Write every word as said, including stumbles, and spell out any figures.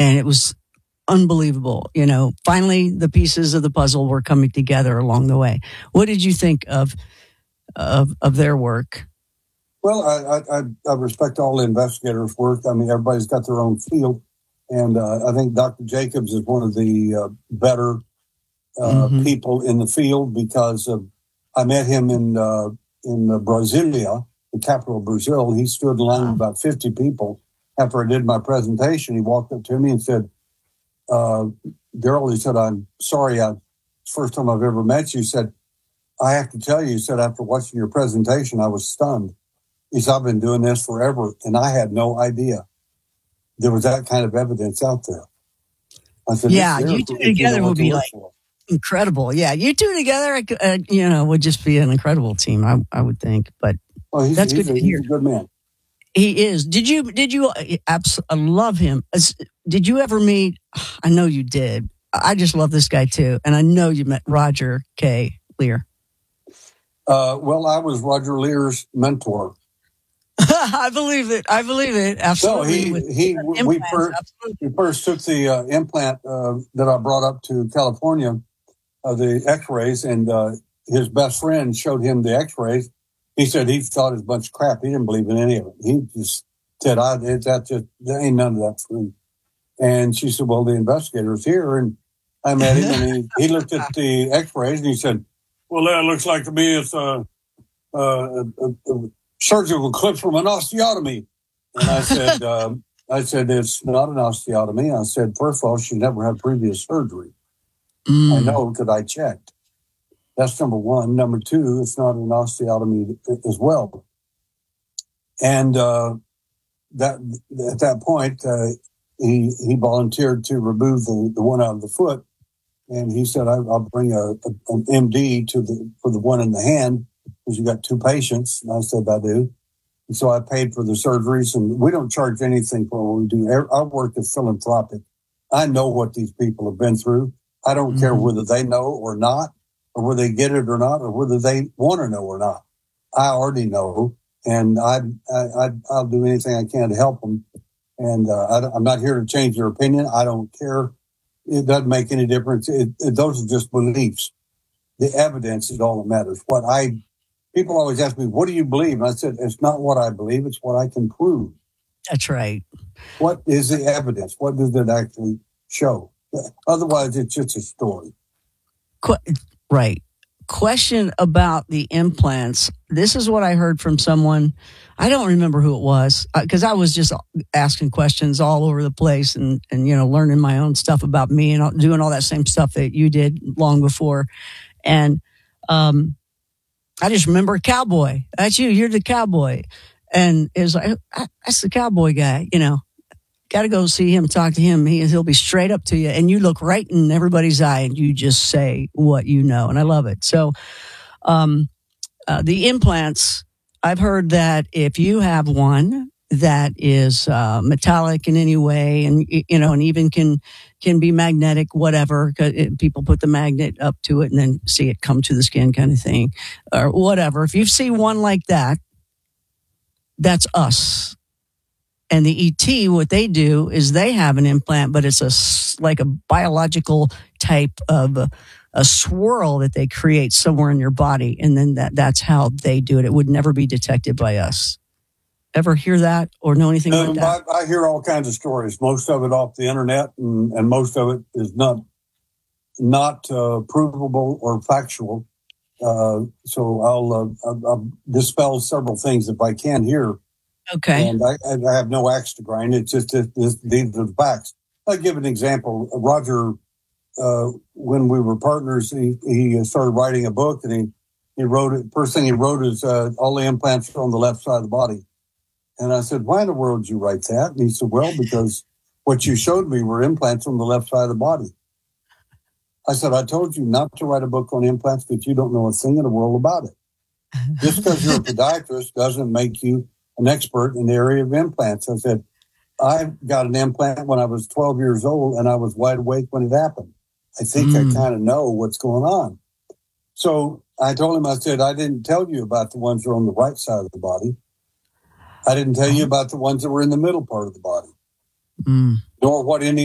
And it was unbelievable. You know, finally the pieces of the puzzle were coming together along the way. What did you think of of, of their work? Well, I, I, I respect all the investigators' work. I mean, everybody's got their own field. And uh, I think Doctor Jacobs is one of the uh, better uh, mm-hmm. people in the field because of, I met him in uh, in Brasilia, the capital of Brazil. He stood in line with about fifty people. After I did my presentation, he walked up to me and said, uh, Daryl, he said, I'm sorry, I, it's the first time I've ever met you. He said, I have to tell you, he said, after watching your presentation, I was stunned. He said, I've been doing this forever, and I had no idea there was that kind of evidence out there. I said, yeah, you two together you know would be like for. incredible. Yeah, you two together, uh, you know, would just be an incredible team, I, I would think. But well, he's, that's he's good a, to hear. He's a good man. He is. Did you, did you, abs- I love him. Did you ever meet, I know you did. I just love this guy too. And I know you met Roger K. Leir. Uh, well, I was Roger Leir's mentor. I believe it. I believe it. Absolutely. No, he, he, we, we, first, we first took the uh, implant uh, that I brought up to California, uh, the x-rays, and uh, his best friend showed him the x-rays. He said he thought it was a bunch of crap. He didn't believe in any of it. He just said, I, it, that just, there ain't none of that true. And she said, well, the investigator's here. And I met him, and he, he looked at the x-rays, and he said, well, that looks like to me it's a, a, a, a surgical clip from an osteotomy. And I said, um, I said, it's not an osteotomy. I said, first of all, she never had previous surgery. Mm. I know because I checked. That's number one. Number two, it's not an osteotomy as well. And uh, that at that point, uh, he he volunteered to remove the, the one out of the foot. And he said, I, I'll bring a, a, an M D to the for the one in the hand because you got two patients. And I said, I do. And so I paid for the surgeries. And we don't charge anything for what we do. Our work is philanthropic. I know what these people have been through. I don't mm-hmm. care whether they know or not, or whether they get it or not, or whether they want to know or not. I already know, and I, I, I'll do anything I can to help them. And uh, I, I'm not here to change their opinion. I don't care. It doesn't make any difference. It, it, those are just beliefs. The evidence is all that matters. What I people always ask me, "What do you believe?" And I said, "It's not what I believe; it's what I can prove." That's right. What is the evidence? What does it actually show? Otherwise, it's just a story. Qu- right. Question about the implants. This is what I heard from someone. I don't remember who it was because uh, I was just asking questions all over the place and, and, you know, learning my own stuff about me and doing all that same stuff that you did long before. And um, I just remember cowboy. That's you. You're the cowboy. And it was like, that's the cowboy guy, you know. Got to go see him, talk to him. He, he'll be straight up to you. And you look right in everybody's eye and you just say what you know. And I love it. So um, uh, the implants, I've heard that if you have one that is uh, metallic in any way and, you know, and even can can be magnetic, whatever, it, people put the magnet up to it and then see it come to the skin kind of thing or whatever. If you see one like that, that's us. And the E T, what they do is they have an implant, but it's a like a biological type of a, a swirl that they create somewhere in your body, and then that that's how they do it. It would never be detected by us. Ever hear that or know anything um, like that? I, I hear all kinds of stories. Most of it off the internet, and, and most of it is not not uh, provable or factual. Uh, so I'll, uh, I'll, I'll dispel several things if I can here. Okay. And I, I have no axe to grind. It's just it, it, these are the facts. I'll give an example. Roger, uh, when we were partners, he, he started writing a book, and he, he wrote it. First thing he wrote is uh, all the implants are on the left side of the body. And I said, why in the world did you write that? And he said, well, because what you showed me were implants on the left side of the body. I said, I told you not to write a book on implants because you don't know a thing in the world about it. Just because you're a podiatrist doesn't make you an expert in the area of implants. I said, I got an implant when I was twelve years old, and I was wide awake when it happened. I think mm. I kind of know what's going on. So I told him, I said, I didn't tell you about the ones that are on the right side of the body. I didn't tell you about the ones that were in the middle part of the body, mm. nor what any